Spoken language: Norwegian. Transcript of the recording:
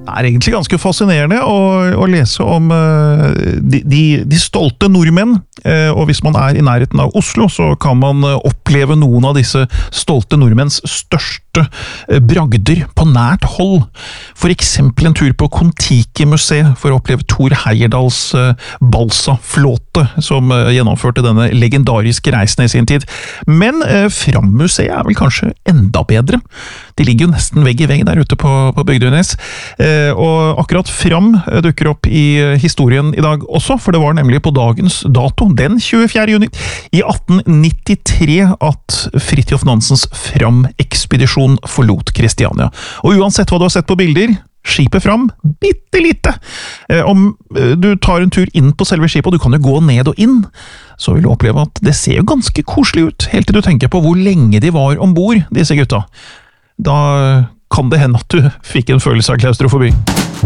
Det egentlig ganske fascinerende å lese om de stolte nordmenn, og hvis man i nærheten av Oslo, så kan man oppleve noen av disse stolte nordmenns største bragder på nært hold. For eksempel en tur på Kon-Tiki-museet for å oppleve Thor Heyerdahls balsaflåte, som gjennomførte denne legendariske reisen i sin tid. Men Fram-museet vel kanskje enda bedre. De ligger jo nesten vegg i vegg der ute på Bygdøynes. Og akkurat Fram dukker opp i historien i dag også, for det var nemlig på dagens dato, den 24. juni, i 1893 at Fridtjof Nansens Fram-ekspedisjon forlot Kristiania. Og uansett hva du har sett på bilder, skipet Fram, bitte lite. Om du tar en tur inn på selve skipet, og du kan jo gå ned og inn, så vil du oppleve at det ser jo ganske koselig ut, helt til du tenker på hvor lenge de var ombord, disse gutta. Da kan det hende at du fikk en følelse av klaustrofobi.